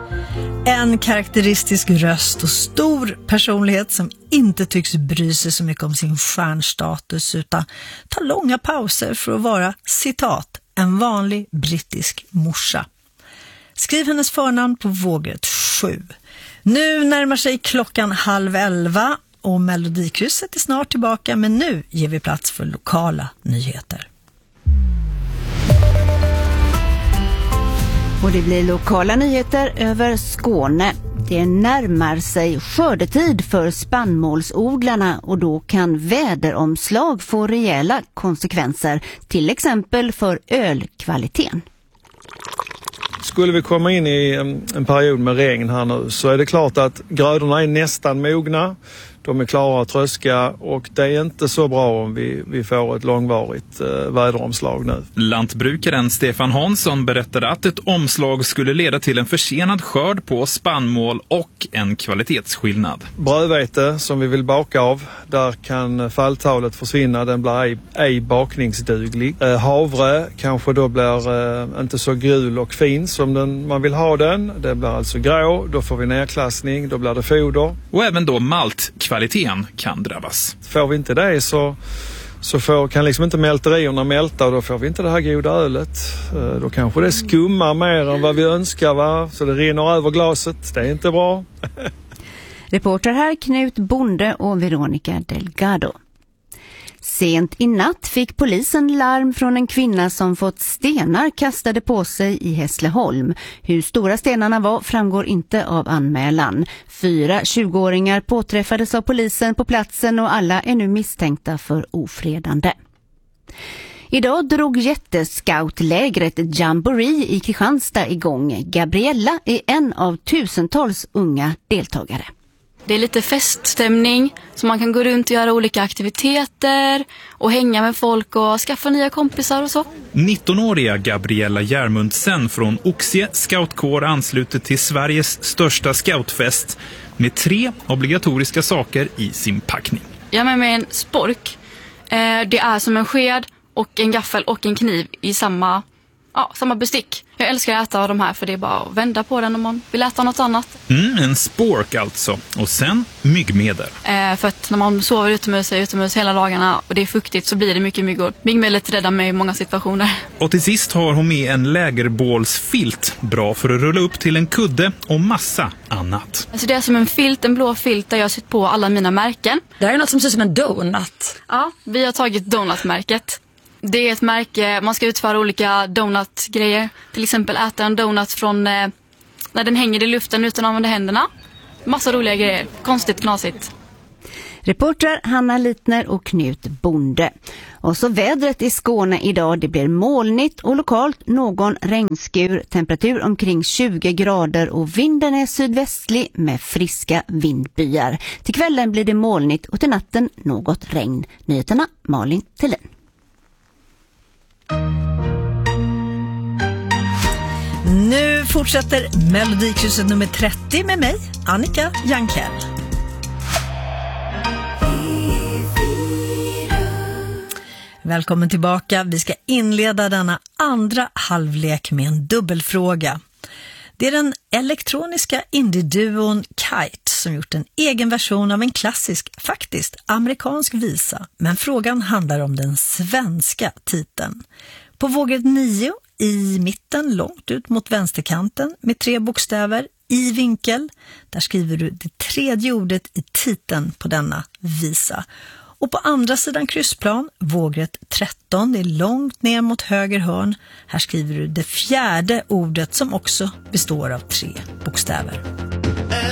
En karaktäristisk röst och stor personlighet som inte tycks bry sig så mycket om sin stjärnstatus utan tar långa pauser för att vara, citat, en vanlig brittisk morsa. Skriv hennes förnamn på vågrätt 7. Nu närmar sig klockan 10:30 och Melodikrysset är snart tillbaka, men nu ger vi plats för lokala nyheter. Och det blir lokala nyheter över Skåne. Det närmar sig skördetid för spannmålsodlarna och då kan väderomslag få rejäla konsekvenser, till exempel för ölkvaliteten. Skulle vi komma in i en period med regn här nu så är det klart att grödorna är nästan mogna. De är klara att tröska och det är inte så bra om vi får ett långvarigt väderomslag nu. Lantbrukaren Stefan Hansson berättade att ett omslag skulle leda till en försenad skörd på spannmål och en kvalitetsskillnad. Brödvete som vi vill baka av, där kan falltalet försvinna, den blir ej bakningsduglig. Havre kanske då blir inte så gul och fin som man vill ha den. Det blir alltså grå, då får vi nedklassning, då blir det foder. Och även då maltkvaliteten kan drabbas. Får vi inte det så kan liksom inte mälterierna mälta och då får vi inte det här goda ölet. Då kanske det skummar mer än vad vi önskar, va? Så det rinner över glaset. Det är inte bra. Reporter här Knut Bonde och Veronica Delgado. Sent i natt fick polisen larm från en kvinna som fått stenar kastade på sig i Hässleholm. Hur stora stenarna var framgår inte av anmälan. 4 20-åringar påträffades av polisen på platsen och alla är nu misstänkta för ofredande. Idag drog jättescoutlägret Jamboree i Kristianstad igång. Gabriella är en av tusentals unga deltagare. Det är lite feststämning så man kan gå runt och göra olika aktiviteter och hänga med folk och skaffa nya kompisar och så. 19-åriga Gabriella Järmundsen från Oxie scoutkår ansluter till Sveriges största scoutfest med 3 obligatoriska saker i sin packning. Jag har med mig en spork. Det är som en sked och en gaffel och en kniv i samma bestick. Jag älskar att äta de här för det är bara att vända på den om man vill äta något annat. En spork alltså. Och sen myggmedel. För att när man sover utomhus hela dagarna och det är fuktigt så blir det mycket myggor. Myggmedlet räddar mig i många situationer. Och till sist har hon med en lägerbålsfilt. Bra för att rulla upp till en kudde och massa annat. Alltså det är som en filt, en blå filt där jag har sytt på alla mina märken. Det här är något som ser ut som en donut. Ja, vi har tagit donutmärket. Det är ett märke, man ska utföra olika donutgrejer. Till exempel äta en donut från när den hänger i luften utan att använda händerna. Massa roliga grejer, konstigt knasigt. Reporter Hanna Litner och Knut Bonde. Och så vädret i Skåne idag, det blir molnigt och lokalt någon regnskur. Temperatur omkring 20 grader och vinden är sydvästlig med friska vindbyar. Till kvällen blir det molnigt och till natten något regn. Nyheterna Malin Thelin. Nu fortsätter Melodikrysset nummer 30 med mig, Annika Jankell. Välkommen tillbaka. Vi ska inleda denna andra halvlek med en dubbelfråga. Det är den elektroniska indie-duon Kite som gjort en egen version av en klassisk, faktiskt amerikansk visa. Men frågan handlar om den svenska titeln. På vågrätt 9 i mitten, långt ut mot vänsterkanten med 3 bokstäver i vinkel. Där skriver du det 3:e ordet i titeln på denna visa. Och på andra sidan kryssplan, vågrätt 13, det är långt ner mot höger hörn. Här skriver du det 4:e ordet som också består av 3 bokstäver.